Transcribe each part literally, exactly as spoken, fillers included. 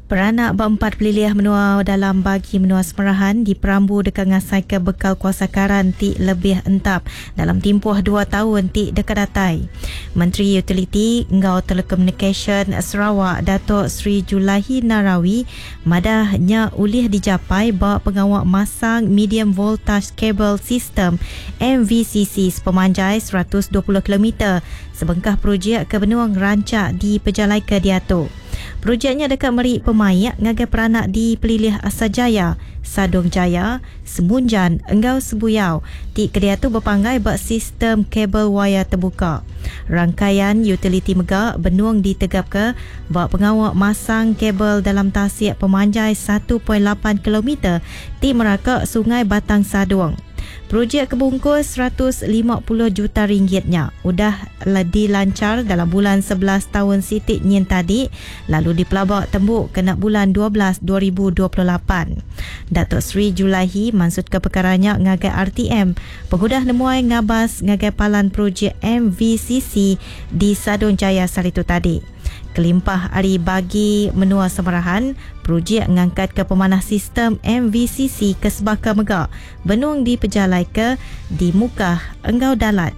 Peranak berempat pelilih menua dalam bagi menua semerahan di Perambu dekat ngasai ke bekal kuasa karan ti lebih entap dalam tempoh dua tahun ti dekat datai. Menteri Utiliti Ngau Telecommunication Sarawak Datuk Sri Julahi Narawi madahnya ulih dicapai bawa pengawak masang medium voltage cable system M V C C sepemanjai seratus dua puluh kilometer sebengkah projek ke benua rancak di Pejalai ke Diato. Projeknya dekat Merik Pemayak ngagai peranak di Pelilih Asajaya, Sadong Jaya, Semunjan, Enggau Sebuyau. Ti kedia tu berpanggai bak sistem kabel waya terbuka. Rangkaian utiliti megak benuang ditegap ke bak pengawak masang kabel dalam tasik pemanjai satu perpuluhan lapan kilometer ti merakak Sungai Batang Saduang. Projek kebungkus seratus lima puluh juta ringgitnya udah dilancar dalam bulan sebelas tahun sitik nyen tadi, lalu dipelabak tembuk kena bulan dua belas dua ribu dua puluh lapan. Datuk Sri Julahi maksud ke perkaranya ngagai R T M pengudah nemuai ngabas ngagai palan projek M V C C di Sadong Jaya saritu tadi. Kelimpah hari bagi menua semerahan, projek ngangkat ke pemanah sistem M V C C ke Sebaka Megak, benuang di Pejalai ke di Mukah Enggau Dalat.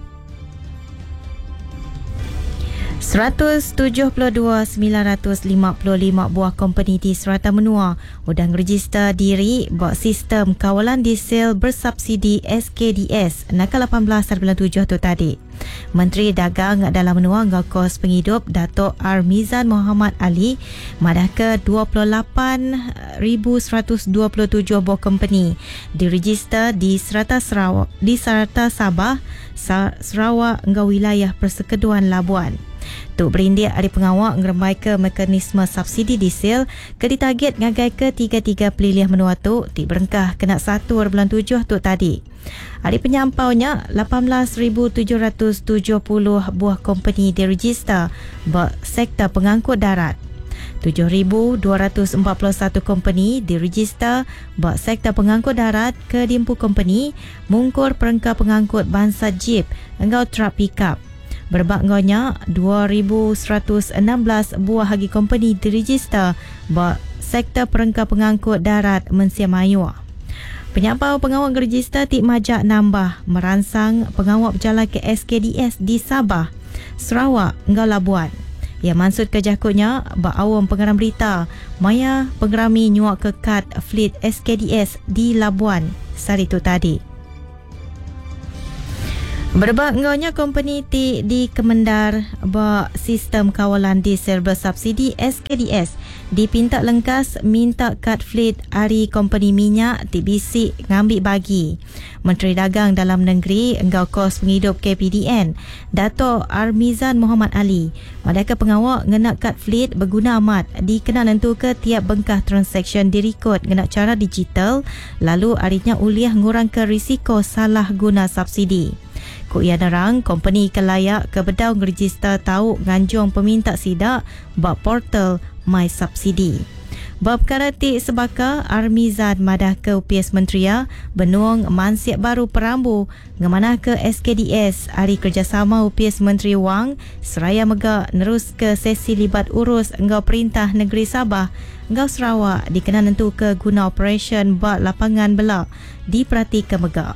seratus tujuh puluh dua ribu sembilan ratus lima puluh lima buah company di Serata Menua udang register diri buat sistem kawalan diesel bersubsidi S K D S nakal lapan belas bulan tujuh tu tadi. Menteri Dagang dalam Menua ngau kos penghidup Datuk Armizan Muhammad Ali madah ke dua puluh lapan ribu seratus dua puluh tujuh buah company diregister di Serata Sarawak, di Serata Sabah, Sarawak ngau wilayah Persekeduan Labuan. Tuk Berindik Hari Pengawak ngeremai ke mekanisme subsidi diesel ke ditarget ngagai ke tiga-tiga pelilih menua tu ti berengkah kena satu bulan tujuh tu tadi. Hari penyampaunya lapan belas ribu tujuh ratus tujuh puluh buah company diregister buat sektor pengangkut darat. tujuh ribu dua ratus empat puluh satu company diregister buat sektor pengangkut darat ke dimpu company mungkur perengkah pengangkut bangsa jeep engkau truck pickup. Berbakgonya dua ribu seratus enam belas buah hagi company diregister buat sektor perengkah pengangkut darat Mensia Mayua. Penyampau pengawak register tik majak nambah merangsang pengawak berjalan ke S K D S di Sabah, Sarawak, Enggau Labuan. Ia maksud ke jakutnya bak awam pengeram berita maya pengerami nyuak ke kad fleet S K D S di Labuan saritu tadi. Berbakgonya company ti di Kemendar bak sistem kawalan diesel bersubsidi S K D S dipinta lengkas minta kad fleet hari company minyak ti bisik ngambil bagi. Menteri Dagang Dalam Negeri Enggau Kos Penghidup K P D N Datuk Armizan Muhammad Ali madaka pengawak ngenak kad fleet berguna amat dikena nentu ke tiap bengkah transaction dirikut ngenak cara digital lalu arinya uliah ngurang ke risiko salah guna subsidi. Kuk ia nerang, company ke layak ke bedau register tahu nganjung peminta sidak bab portal My Subsidi. Bab perkara ti sebaka Armizan madah ke U P S Mentria benuang mansiap baru Perambu ngemanah ke S K D S hari kerjasama U P S Menteri Wang seraya megak nerus ke sesi libat urus enggau Perintah Negeri Sabah Enggau Sarawak dikena nentu ke guna operation bak lapangan belak diperhati ke megak.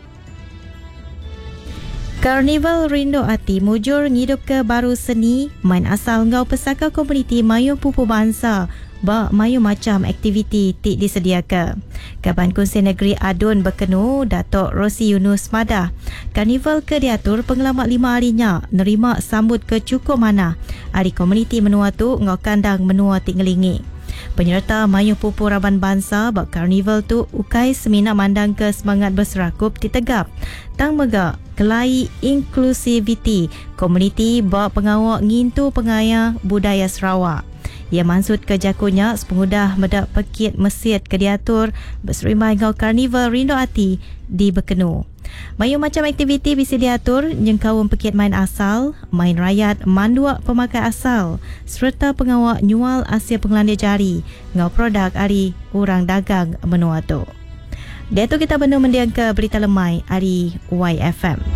Karnival Rindu Ati mujur ngidup ke baru seni main asal ngau pesaka komuniti Mayu Pupu Bangsa bak mayu macam aktiviti tik disediakan. Kaban Kunsi Negeri Adun berkenu Datuk Rosi Yunus madah karnival ke diatur pengalamat lima harinya nerima sambut ke cukup mana hari komuniti menua tu ngau kandang menua tik ngelingi. Penyerta Mayu Pupu Raban Bangsa bak karnival tu ukai semina mandang ke semangat berserakup ditegap tang megak kelai inklusiviti komuniti bak pengawak ngintu pengaya budaya Sarawak. Ia maksud ke jakunya sepengudah medak pekit mesit ke diatur berserimai ngau karnival Rindu Ati di Bekenu. Mayu macam aktiviti bisa diatur nyengkawun pekit main asal, main rakyat manduak pemakai asal serta pengawak nyual Asia Pengelandia Jari ngau produk hari orang dagang menua tu. Dia tu kita benar mendiang ke berita lemai hari Y F M.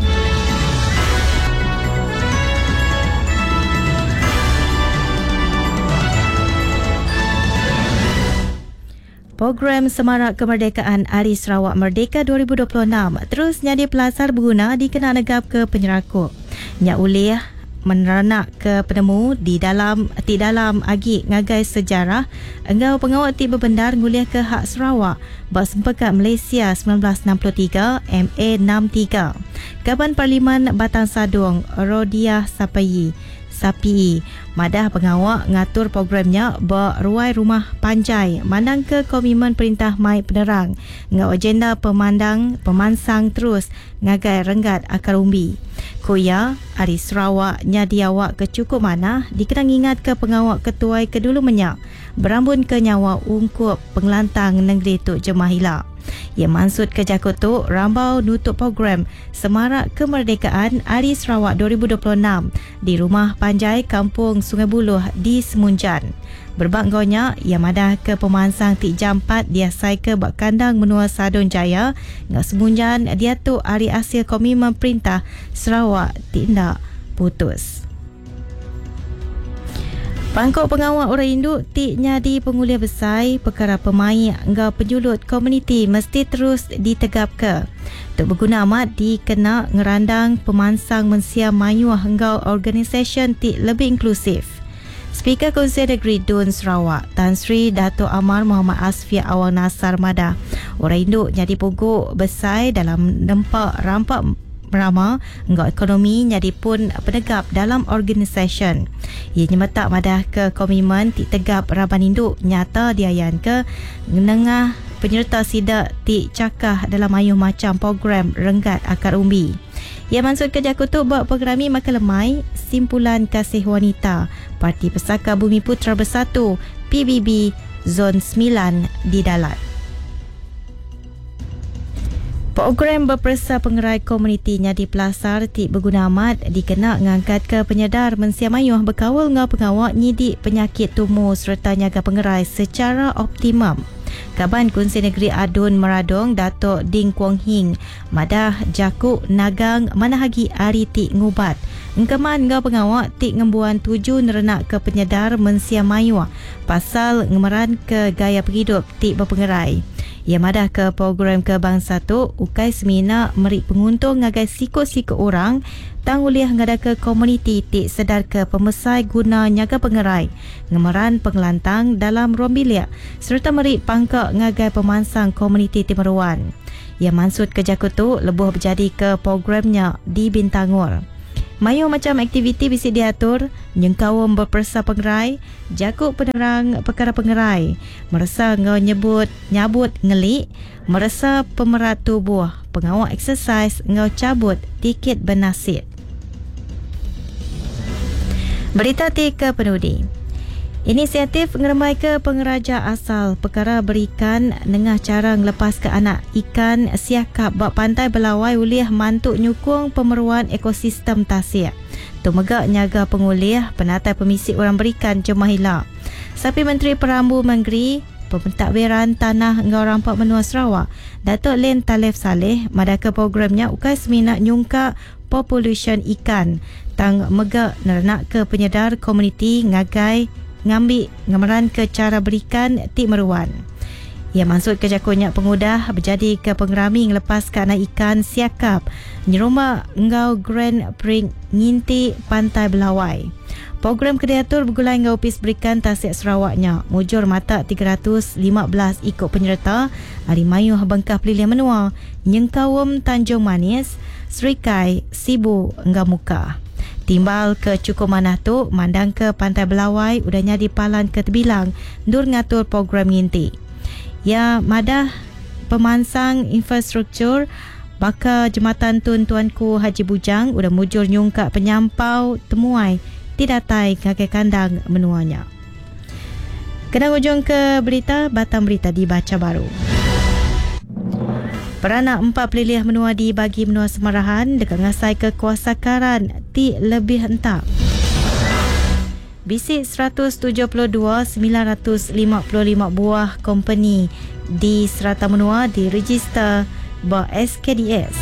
Program Semarak Kemerdekaan Hari Sarawak Merdeka dua ribu dua puluh enam terus nyadi pelasar berguna dikena negap ke penyerakuk. Nyak ulih menerenak ke penemu di dalam di dalam agi ngagai sejarah engau pengawal ti berbendar nguliah ke hak Sarawak bak sempekat Malaysia sembilan belas enam puluh tiga M A enam tiga. Kaban Parlimen Batang Sadung Rodiah Sapayi Sapi madah pengawal ngatur programnya beruai rumah panjai mandang ke komitmen perintah mai penerang ngau agenda pemandang pemansang terus ngagai renggat akar umbi. Koya Hari Sarawak nyadi awak ke cukup mana dikenang ingat ke pengawal ketuai kedulu menyak berambun ke nyawa ungkup pengelantang negeri Tuk Jemahila. Ia maksud ke Jakoto rambau nutup program Semarak Kemerdekaan Hari Sarawak dua ribu dua puluh enam di Rumah Panjai Kampung Sungai Buloh di Semunjan. Berbanggonya ia madah ke pemansang Tik Jampat dia sai ke bak kandang menua Sadun Jaya ngak Semunjan dia tu hari hasil komitmen perintah Sarawak tindak putus. Pangkok pengawal orang induk tik nyadi penguliah besar perkara pemain engkau penjulut komuniti mesti terus ditegap ke. Untuk berguna amat dikena ngerandang pemansang mensia mayuah engkau organisasi tik lebih inklusif. Speaker Konsel Negeri Dun Sarawak Tan Sri Dato' Amar Muhammad Asfiah Awang Nasar Madah orang induk nyadi pogok besar dalam nempak rampak merama engkau ekonomi nyadi pun penegap dalam organisasi. Ia nyemetak madah ke komitmen ti tegap raban induk nyata diayan ke nengah penyerta sidak ti cakah dalam ayuh macam program renggat akar umbi. Ia maksud ke Jakutuk buat programi makan lemai simpulan kasih wanita Parti Pesaka Bumi Putra Bersatu P B B Zon sembilan di Dalat. Program berpersa pengerai komunitinya di Pelasar ti berguna amat dikena ngangkat ke penyedar mensia mayuh berkawal ngau pengawak nyidik penyakit tumor serta nyaga pengerai secara optimum. Kaban Kunsi Negeri Adun Meradong Dato' Ding Kuang Hing madah jakuk nagang manahagi ari ti ngubat. Engkeman ngau pengawak ti ngembuan tuju nerenak ke penyedar mensia mayuh pasal ngemeran ke gaya hidup ti berpengerai. Ia madah ke program kebangsa tu ukai semina meri penguntung ngagai siko-siko orang tanguliah ngada ke komuniti tik sedar ke pemesai guna nyaga pengerai ngemeran pengelantang dalam rombilia serta meri pangkak ngagai pemansang komuniti Timeruan. Ia maksud ke Jakutu lebuh berjadi ke programnya di Bintangor. Mayu macam aktiviti bisi diatur, nyengkawum berpersa pengerai, jakuk penerang perkara pengerai, merasa ngau nyebut nyabut ngelik, merasa pemerat tubuh, pengawal eksersis ngau cabut tiket bernasib. Berita tiga penudi. Inisiatif ngeremai ke pengeraja asal perkara berikan nengah cara ngelepas ke anak ikan siakap bak pantai Belawai uliah mantuk nyukung pemeruan ekosistem tasik. Tumegak nyaga pengulih penatai pemisik orang berikan Jemahila. Sapi Menteri Perambu Menggeri Pentadbiran Tanah Ngau Rampak Menua Sarawak Datuk Len Talef Saleh madaka programnya ukai seminat nyungka population ikan tang megak nerenak ke penyedar komuniti ngagai ngambil ngameran ke cara berikan ti meruan. Ia maksud ke jakunya pengudah berjadi ke pengerami ngelepas ke anak ikan siakap nyerumah ngau Grand Prix nginti pantai Belawai. Program kediatur bergulai ngau opis berikan Tasik Sarawaknya mujur mata tiga ratus lima belas ikut penyerta Hari Mayuh Bengkah Pelilian Menua Nyengkawum Tanjung Manis Serikai Sibu Ngau Muka. Timbal ke cukup manah tu mandang ke pantai Belawai udahnya dipalan ke terbilang dur ngatur program nginti. Ya madah pemansang infrastruktur baka Jematan Tun Tuanku Haji Bujang udah mujur nyungkak penyampau temuai tidatai kakek kandang menuanya. Kena ujung ke berita, batang berita dibaca baru. Peranak empat pelilih menua dibagi menua Semarahan dekat ngasai ke kuasa karan ti lebih hentak. Bisik seratus tujuh puluh dua sembilan ratus lima puluh lima buah company di serata menua diregister ba S K D S.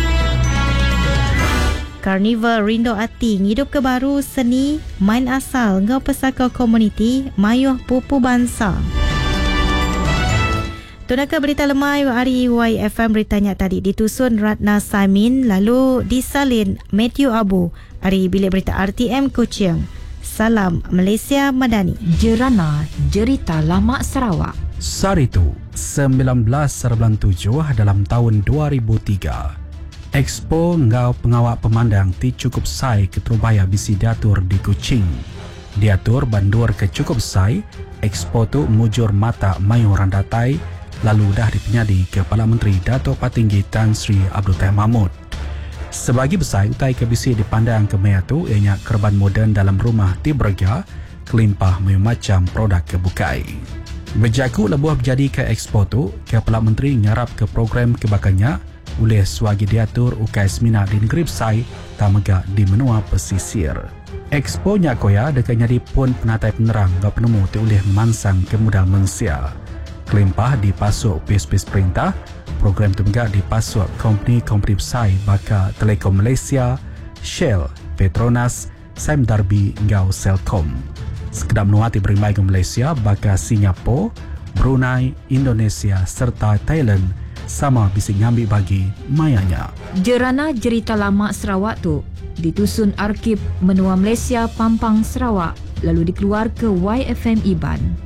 Carnival Rindo Ati ngidup ke baru seni main asal ngau pesaka komuniti mayuh pupu bangsa. Tunaka berita lemai hari Y F M beritanya tadi ditusun Ratna Samin lalu disalin Matthew Abu hari bilik berita R T M Kuching. Salam Malaysia Madani. Jerana Jerita Lama Sarawak. Saritu sembilan belas tujuh dalam tahun dua ribu tiga. Expo Ngau Pengawak Pemandang ti cukup sai ke Terubaya bisi diatur di Kuching. Diatur bandur ke cukup sai, Expo tu mujur mata mayu randatai lalu dah dipenyadi Kepala Menteri Dato' Patinggi Tan Sri Abdul Tahir Mahmud. Sebagi besar utai ke bisi dipandang ke maya tu ianya kerban moden dalam rumah ti berga kelimpah mayu macam produk kebukai. Berjaku lebuh berjadi ke Expo tu, Kepala Menteri ngarap ke program kebakannya oleh swagi diatur ukai semina di negeri besar tamega di menua pesisir. Expo nya koya dekat nyadi pun penatai penerang gak penemu ti oleh mansang ke modal mensia. Kelimpah dipasuk pes-pes perintah, program tu juga dipasuk kompeni-kompeni besar baka Telekom Malaysia, Shell, Petronas, Sime Darby hingga Celcom. Sekedar menua ti berimai ke Malaysia baka Singapura, Brunei, Indonesia serta Thailand sama bisa ngambil bagi mayanya. Jerana Jerita Lama Sarawak tu ditusun Arkib Menua Malaysia Pampang Sarawak lalu dikeluar ke Y F M Iban.